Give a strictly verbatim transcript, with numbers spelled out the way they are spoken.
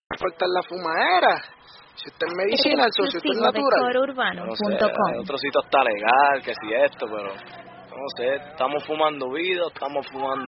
cortar la fumadera. Si usted es medicinal, si usted es natural. No sé, en otro sitio está legal, que si esto, pero no sé, estamos fumando vida, estamos fumando